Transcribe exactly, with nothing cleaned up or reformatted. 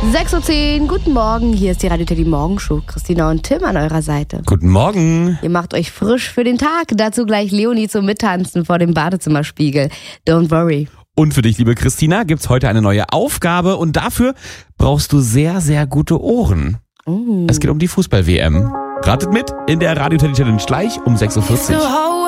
sechs Uhr zehn, guten Morgen. Hier ist die Radio Teddy Morgenshow. Christina und Tim an eurer Seite. Guten Morgen. Ihr macht euch frisch für den Tag. Dazu gleich Leonie zum Mittanzen vor dem Badezimmerspiegel. Don't worry. Und für dich, liebe Christina, gibt's heute eine neue Aufgabe und dafür brauchst du sehr, sehr gute Ohren. Mm. Es geht um die Fußball-W M. Ratet mit in der Radio Teddy Challenge gleich um sechs Uhr vierzig.